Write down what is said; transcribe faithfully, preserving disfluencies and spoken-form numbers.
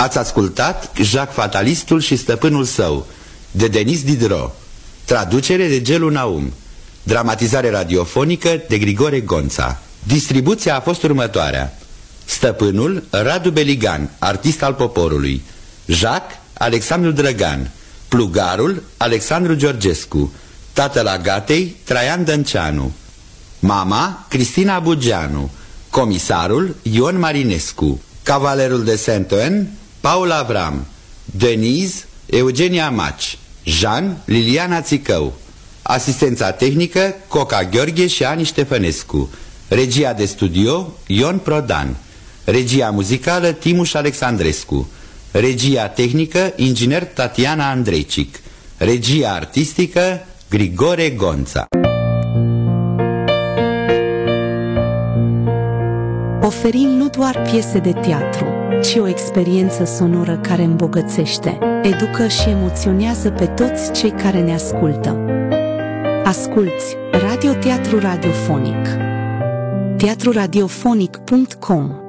Ați ascultat Jacques Fatalistul și stăpânul său, de Denis Diderot. Traducere de Gelu Naum. Dramatizare radiofonică de Grigore Gonța. Distribuția a fost următoarea: stăpânul Radu Beligan, artist al poporului; Jacques Alexandru Drăgan; plugarul Alexandru Georgescu; tatăl Agatei Traian Dănceanu; mama Cristina Bugeanu; comisarul Ion Marinescu; cavalerul de Saint-Ouen Paul Avram; Denise Eugenia Maci; Jean Liliana Țicău; asistența tehnică Coca Gheorghe și Ani Ștefănescu; regia de studio Ion Prodan; regia muzicală Timuș Alexandrescu; regia tehnică inginer Tatiana Andreicic; regia artistică Grigore Gonța. Oferim nu doar piese de teatru, ci o experiență sonoră care îmbogățește, educă și emoționează pe toți cei care ne ascultă. Asculți Radio Teatru Radiofonic. teatru radiofonic punct com